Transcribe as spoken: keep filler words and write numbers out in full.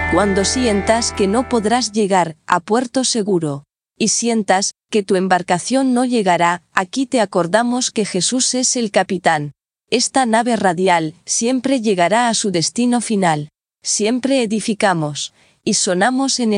Cuando sientas que no podrás llegar a puerto seguro, y sientas que tu embarcación no llegará, aquí te acordamos que Jesús es el capitán. Esta nave radial siempre llegará a su destino final. Siempre edificamos y sonamos en el